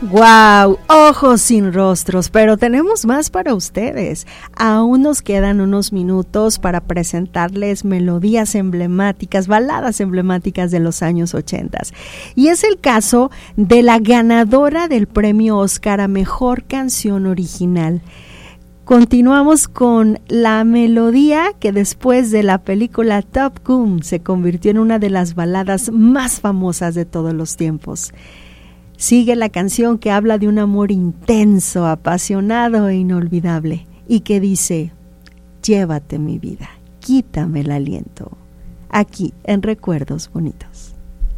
¡Wow! Ojos sin rostros, pero tenemos más para ustedes. Aún nos quedan unos minutos para presentarles melodías emblemáticas, baladas emblemáticas de los años 80. Y es el caso de la ganadora del premio Oscar a Mejor Canción Original. Continuamos con la melodía que después de la película Top Gun se convirtió en una de las baladas más famosas de todos los tiempos. Sigue la canción que habla de un amor intenso, apasionado e inolvidable y que dice: llévate mi vida, quítame el aliento. Aquí en Recuerdos Bonitos.